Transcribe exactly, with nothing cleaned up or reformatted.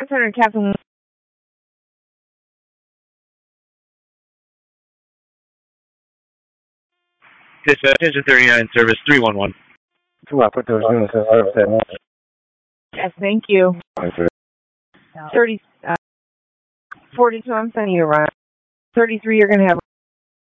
one hundred, Captain. Dispatch, engine thirty-nine, service three one one. I put those units in service at once. Yes, thank you. thirty, uh, forty-two, I'm sending you around. thirty-three, you're going to have